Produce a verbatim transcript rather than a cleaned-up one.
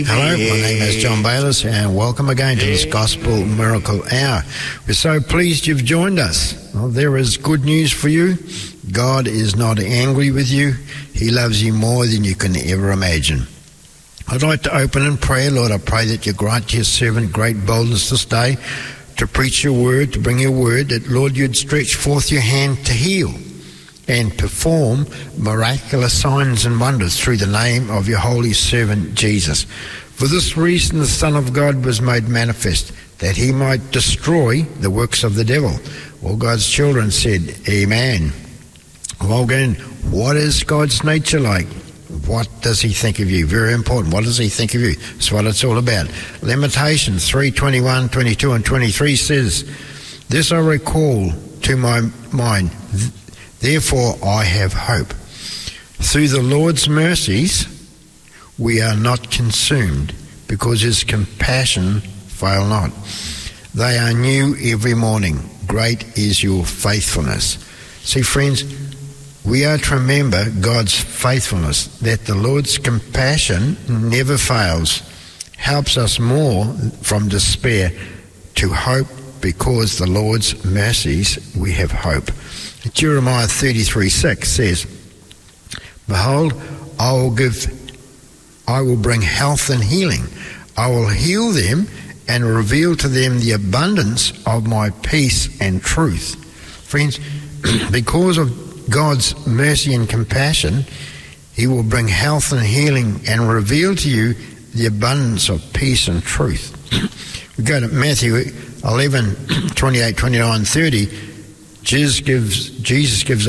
Hello, my name is John Bayliss and welcome again to this Gospel Miracle Hour. We're so pleased you've joined us. Well, there is good news for you. God is not angry with you. He loves you more than you can ever imagine. I'd like to open in prayer. Lord, I pray that you grant to your servant great boldness this day to preach your word, to bring your word, that, Lord, you'd stretch forth your hand to heal and perform miraculous signs and wonders through the name of your holy servant Jesus. For this reason the Son of God was made manifest, that he might destroy the works of the devil. All God's children said, Amen. Well, again, what is God's nature like? What does he think of you? Very important. What does he think of you? That's what it's all about. Lamentations three, twenty-one, twenty-two and twenty-three says, This I recall to my mind, therefore I have hope. Through the Lord's mercies we are not consumed, because his compassion fail not. They are new every morning. Great is your faithfulness. See, friends, we are to remember God's faithfulness, that the Lord's compassion never fails, helps us more from despair to hope, because the Lord's mercies we have hope. Jeremiah thirty-three six says, Behold, I will give, I will bring health and healing. I will heal them and reveal to them the abundance of my peace and truth. Friends, because of God's mercy and compassion, he will bring health and healing and reveal to you the abundance of peace and truth. We go to Matthew eleven, twenty-eight, twenty-nine, thirty. Jesus gives, Jesus gives